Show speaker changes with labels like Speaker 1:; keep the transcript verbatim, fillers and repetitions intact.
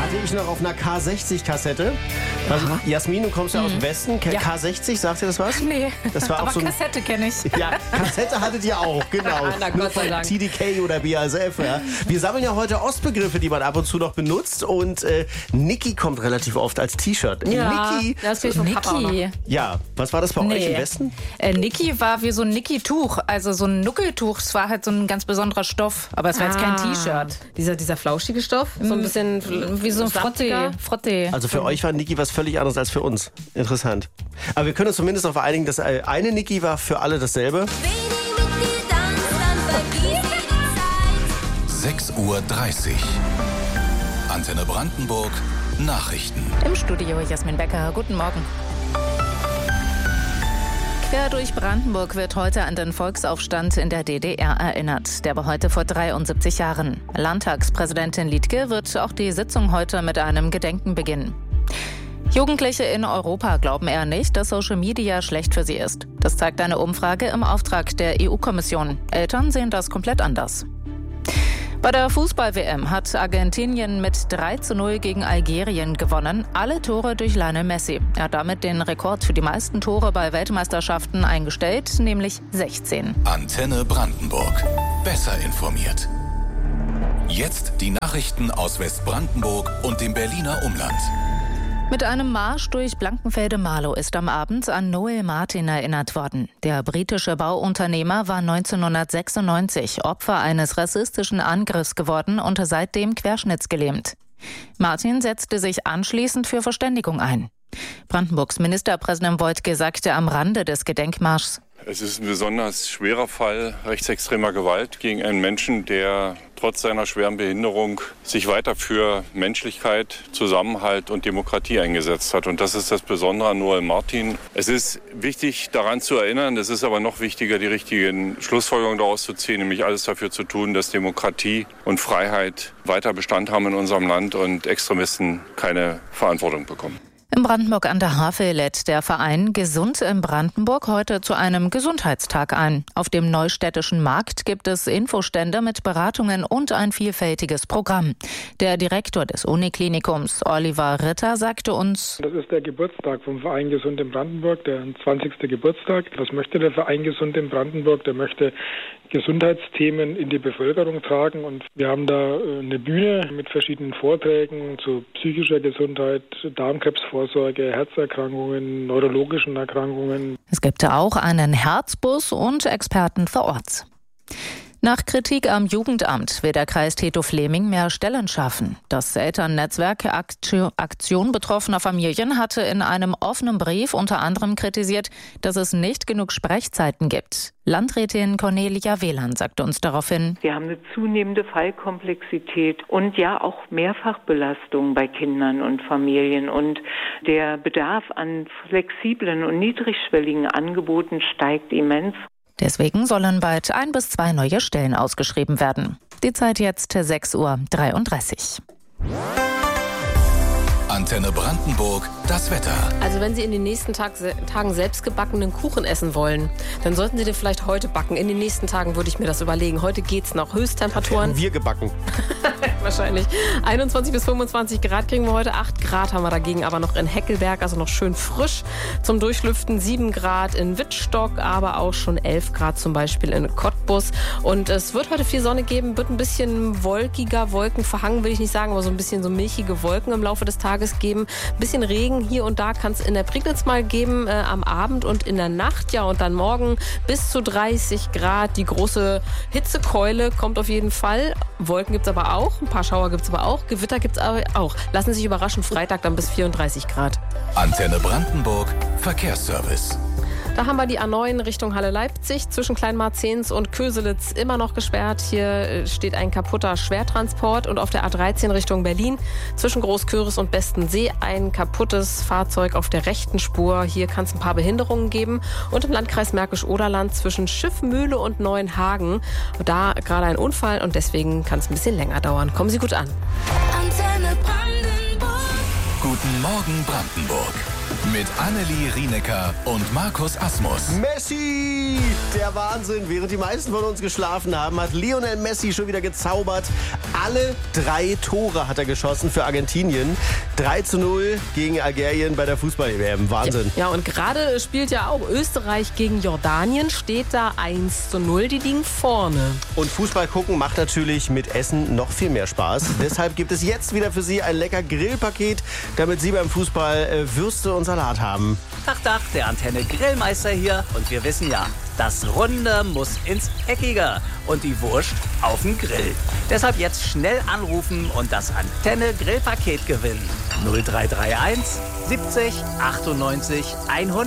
Speaker 1: hatte ich noch auf einer K sechzig Kassette. Also, Jasmin, du kommst ja aus dem Westen. K-
Speaker 2: Ja.
Speaker 1: K sechzig, sagt dir das was?
Speaker 2: Nee,
Speaker 1: Das war auch
Speaker 2: aber
Speaker 1: so ein-
Speaker 2: Kassette kenne ich.
Speaker 1: Ja, Kassette hattet ihr auch, genau.
Speaker 2: Na, Gott sei Dank.
Speaker 1: T D K oder B A S F. Ja. Wir sammeln ja heute Ostbegriffe, die man ab und zu noch benutzt. Und äh, Niki kommt relativ oft als T-Shirt.
Speaker 3: Ja,
Speaker 1: Niki.
Speaker 3: das krieg ich vom Papa auch noch.
Speaker 2: Niki.
Speaker 1: Ja, was war das bei euch im Westen?
Speaker 2: Äh, Niki war wie so ein Niki-Tuch, also so ein Nuckeltuch. Es war halt so ein ganz besonderer Stoff, aber es war jetzt kein
Speaker 3: Ah,
Speaker 2: T-Shirt.
Speaker 3: Dieser, dieser flauschige Stoff, so ein bisschen
Speaker 2: Wie so ein Frottee.
Speaker 3: saftiger.
Speaker 2: Frottee.
Speaker 1: Also für euch war Niki was völlig anderes als für uns. Interessant. Aber wir können uns zumindest darauf einigen, dass äh, eine Niki war für alle dasselbe.
Speaker 4: sechs Uhr dreißig. Antenne Brandenburg. Nachrichten.
Speaker 2: Im Studio Jasmin Becker. Guten Morgen. Quer durch Brandenburg wird heute an den Volksaufstand in der D D R erinnert. Der war heute vor dreiundsiebzig Jahren. Landtagspräsidentin Liedtke wird auch die Sitzung heute mit einem Gedenken beginnen. Jugendliche in Europa glauben eher nicht, dass Social Media schlecht für sie ist. Das zeigt eine Umfrage im Auftrag der E U-Kommission. Eltern sehen das komplett anders. Bei der Fußball-W M hat Argentinien mit drei zu null gegen Algerien gewonnen. Alle Tore durch Lionel Messi. Er hat damit den Rekord für die meisten Tore bei Weltmeisterschaften eingestellt, nämlich sechzehn.
Speaker 4: Antenne Brandenburg. Besser informiert. Jetzt die Nachrichten aus Westbrandenburg und dem Berliner Umland.
Speaker 2: Mit einem Marsch durch Blankenfelde-Marlow ist am Abend an Noel Martin erinnert worden. Der britische Bauunternehmer war neunzehnhundertsechsundneunzig Opfer eines rassistischen Angriffs geworden und seitdem querschnittsgelähmt. Martin setzte sich anschließend für Verständigung ein. Brandenburgs Ministerpräsident Woidke sagte am Rande des Gedenkmarschs:
Speaker 5: Es ist ein besonders schwerer Fall rechtsextremer Gewalt gegen einen Menschen, der trotz seiner schweren Behinderung sich weiter für Menschlichkeit, Zusammenhalt und Demokratie eingesetzt hat. Und das ist das Besondere an Noel Martin. Es ist wichtig, daran zu erinnern. Es ist aber noch wichtiger, die richtigen Schlussfolgerungen daraus zu ziehen, nämlich alles dafür zu tun, dass Demokratie und Freiheit weiter Bestand haben in unserem Land und Extremisten keine Verantwortung bekommen.
Speaker 2: In Brandenburg an der Havel lädt der Verein Gesund in Brandenburg heute zu einem Gesundheitstag ein. Auf dem Neustädtischen Markt gibt es Infostände mit Beratungen und ein vielfältiges Programm. Der Direktor des Uniklinikums, Oliver Ritter, sagte uns:
Speaker 6: Das ist der Geburtstag vom Verein Gesund in Brandenburg, der zwanzigste Geburtstag. Was möchte der Verein Gesund in Brandenburg? Der möchte Gesundheitsthemen in die Bevölkerung tragen, und wir haben da eine Bühne mit verschiedenen Vorträgen zu psychischer Gesundheit, Darmkrebsvorsorge, Herzerkrankungen, neurologischen Erkrankungen.
Speaker 2: Es gibt auch einen Herzbus und Experten vor Ort. Nach Kritik am Jugendamt will der Kreis Treptow-Fleming mehr Stellen schaffen. Das Elternnetzwerk Aktion betroffener Familien hatte in einem offenen Brief unter anderem kritisiert, dass es nicht genug Sprechzeiten gibt. Landrätin Cornelia Wehland sagte uns daraufhin:
Speaker 7: Wir haben eine zunehmende Fallkomplexität und ja auch Mehrfachbelastung bei Kindern und Familien. Und der Bedarf an flexiblen und niedrigschwelligen Angeboten steigt immens.
Speaker 2: Deswegen sollen bald ein bis zwei neue Stellen ausgeschrieben werden. Die Zeit jetzt sechs Uhr dreiunddreißig.
Speaker 4: Antenne Brandenburg, das Wetter.
Speaker 3: Also wenn Sie in den nächsten Tag, Tagen selbstgebackenen Kuchen essen wollen, dann sollten Sie den vielleicht heute backen. In den nächsten Tagen würde ich mir das überlegen. Heute geht's noch. Höchsttemperaturen.
Speaker 1: Wir gebacken.
Speaker 3: Wahrscheinlich. einundzwanzig bis fünfundzwanzig Grad kriegen wir heute. acht Grad haben wir dagegen aber noch in Heckelberg, also noch schön frisch zum Durchlüften. sieben Grad in Wittstock, aber auch schon elf Grad zum Beispiel in Cottbus. Und es wird heute viel Sonne geben, wird ein bisschen wolkiger, wolkenverhangen will ich nicht sagen, aber so ein bisschen so milchige Wolken im Laufe des Tages geben. Ein bisschen Regen hier und da kann es in der Prignitz mal geben, äh, am Abend und in der Nacht. Ja, und dann morgen bis zu dreißig Grad. Die große Hitzekeule kommt auf jeden Fall. Wolken gibt es aber auch. Ein paar Schauer gibt es aber auch. Gewitter gibt es aber auch. Lassen Sie sich überraschen. Freitag dann bis vierunddreißig Grad.
Speaker 4: Antenne Brandenburg, Verkehrsservice.
Speaker 3: Da haben wir die A neun Richtung Halle-Leipzig zwischen Kleinmarzens und Köselitz immer noch gesperrt. Hier steht ein kaputter Schwertransport. Und auf der A dreizehn Richtung Berlin zwischen Großküritz und Bestensee ein kaputtes Fahrzeug auf der rechten Spur. Hier kann es ein paar Behinderungen geben. Und im Landkreis Märkisch-Oderland zwischen Schiffmühle und Neuenhagen. Da gerade ein Unfall und deswegen kann es ein bisschen länger dauern. Kommen Sie gut an.
Speaker 4: Guten Morgen Brandenburg. Mit Annelie Rienecker und Markus Asmus.
Speaker 1: Messi! Der Wahnsinn. Während die meisten von uns geschlafen haben, hat Lionel Messi schon wieder gezaubert. Alle drei Tore hat er geschossen für Argentinien. drei zu null gegen Algerien bei der Fußball-W M. Wahnsinn.
Speaker 3: Ja, und gerade spielt ja auch Österreich gegen Jordanien. Steht da eins zu null. Die liegen vorne.
Speaker 1: Und Fußball gucken macht natürlich mit Essen noch viel mehr Spaß. Deshalb gibt es jetzt wieder für Sie ein lecker Grillpaket, damit Sie beim Fußball äh, Würste und Salat haben.
Speaker 8: Tag, Tag, der Antenne Grillmeister hier. Und wir wissen ja, das Runde muss ins Eckige und die Wurst auf den Grill. Deshalb jetzt schnell anrufen und das Antenne Grillpaket gewinnen. null drei drei eins siebzig achtundneunzig hundert.